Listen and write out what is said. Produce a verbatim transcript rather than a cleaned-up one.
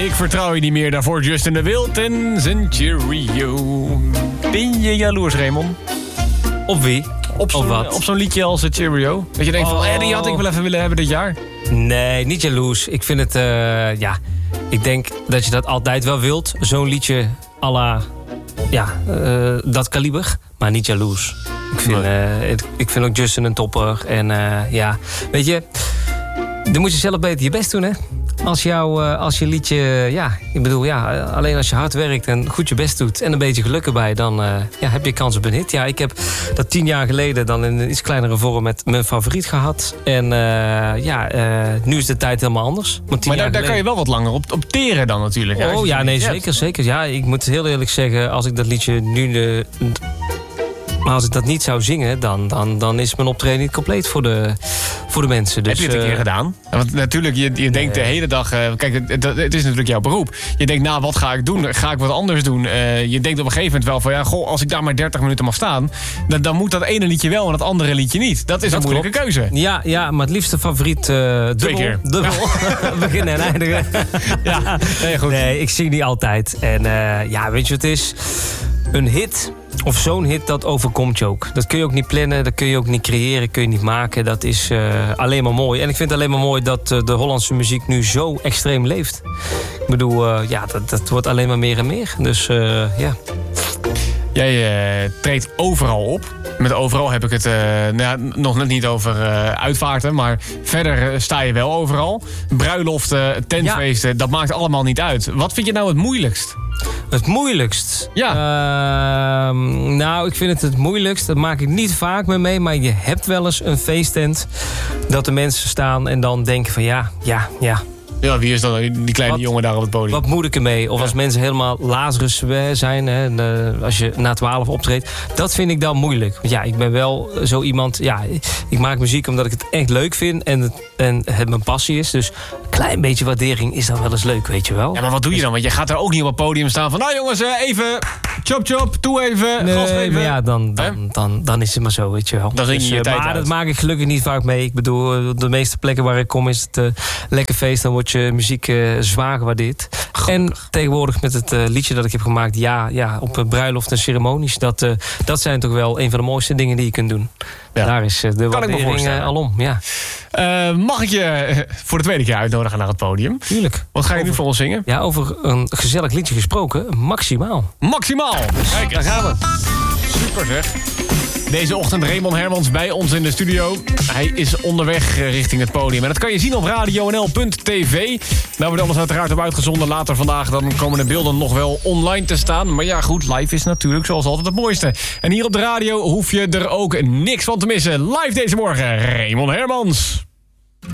Ik vertrouw je niet meer, daarvoor Justin de Wild en zijn Cheerio. Ben je jaloers, Raymond? Op wie? Op zo'n, wat? op zo'n liedje als het Cheerio. Dat je denkt van, Oh. eh, die had ik wel even willen hebben dit jaar. Nee, niet jaloers. Ik vind het, uh, ja... Ik denk dat je dat altijd wel wilt. Zo'n liedje à la... Ja, uh, dat kaliber. Maar niet jaloers. Ik vind, uh, ik, ik vind ook Justin een topper. En uh, ja, weet je... Dan moet je zelf beter je best doen, hè? Als, jou, uh, als je liedje... Ja, ik bedoel, ja, alleen als je hard werkt en goed je best doet... en een beetje geluk erbij, dan uh, ja, heb je kans op een hit. Ja, ik heb dat tien jaar geleden dan in een iets kleinere vorm... met mijn favoriet gehad. En uh, ja, uh, nu is de tijd helemaal anders. Maar, maar daar, daar kan je wel wat langer op, op teren dan natuurlijk. Oh ja, ja, nee, zeker, zeker. Ja, ik moet heel eerlijk zeggen... als ik dat liedje nu... De, Maar als ik dat niet zou zingen, dan, dan, dan is mijn optreden niet compleet voor de, voor de mensen. Dus, heb je het een keer uh, gedaan? Want natuurlijk, je, je denkt nee. de hele dag... Uh, kijk, het, het is natuurlijk jouw beroep. Je denkt, nou, wat ga ik doen? Ga ik wat anders doen? Uh, je denkt op een gegeven moment wel van... ja, goh, als ik daar maar dertig minuten mag staan... dan, dan moet dat ene liedje wel en dat andere liedje niet. Dat is dat een moeilijke klopt. keuze. Ja, ja, maar het liefste favoriet... Uh, dubbel, Twee keer. Dubbel. Ja. Beginnen en eindigen. Ja, nee, goed. Nee, ik zie niet altijd. En uh, ja, weet je wat het is? Een hit... Of zo'n hit, dat overkomt je ook. Dat kun je ook niet plannen, dat kun je ook niet creëren, kun je niet maken. Dat is uh, alleen maar mooi. En ik vind het alleen maar mooi dat uh, de Hollandse muziek nu zo extreem leeft. Ik bedoel, uh, ja, dat, dat wordt alleen maar meer en meer. Dus uh, ja. Jij uh, treedt overal op. Met overal heb ik het uh, nou ja, nog net niet over uh, uitvaarten. Maar verder uh, sta je wel overal. Bruiloften, tentfeesten, ja. Dat maakt allemaal niet uit. Wat vind je nou het moeilijkst? Het moeilijkst? Ja. Uh, nou, ik vind het het moeilijkst. Dat maak ik niet vaak mee mee. Maar je hebt wel eens een feesttent. Dat de mensen staan en dan denken van ja, ja, ja. Ja, wie is dan die kleine wat, jongen daar op het podium? Wat moet ik ermee? Of ja. als mensen helemaal Lazarus zijn, hè, de, als je na twaalf optreedt. Dat vind ik dan moeilijk. Want ja, ik ben wel zo iemand... Ja, ik maak muziek omdat ik het echt leuk vind en het, en het mijn passie is. Dus een klein beetje waardering is dan wel eens leuk, weet je wel. Ja, maar wat doe je dan? Want je gaat er ook niet op het podium staan van... nou jongens, even chop chop, toe even, nee, gas geven. Maar ja, dan, dan, dan, dan, dan is het maar zo, weet je wel. Dan zing je dus, je tijd Maar uit. dat maak ik gelukkig niet vaak mee. Ik bedoel, de meeste plekken waar ik kom is het uh, lekker feest. Dan wordt je muziek uh, zwaar gewaardeerd. En tegenwoordig met het uh, liedje dat ik heb gemaakt... ja, ja op uh, bruiloft en ceremonies... Dat, uh, dat zijn toch wel een van de mooiste dingen die je kunt doen. Ja. Daar is uh, de kan waardering uh, alom, ja. Uh, mag ik je uh, voor de tweede keer uitnodigen naar het podium? Tuurlijk. Wat ga je over, nu voor ons zingen? Ja, over een gezellig liedje gesproken. Maximaal. Maximaal! Kijk, daar gaan we. Super zeg. Deze ochtend Raymond Hermans bij ons in de studio. Hij is onderweg richting het podium. En dat kan je zien op radio n l punt t v. Daar wordt alles uiteraard op uitgezonden. Later vandaag dan komen de beelden nog wel online te staan. Maar ja, goed, live is natuurlijk zoals altijd het mooiste. En hier op de radio hoef je er ook niks van te missen. Live deze morgen, Raymond Hermans.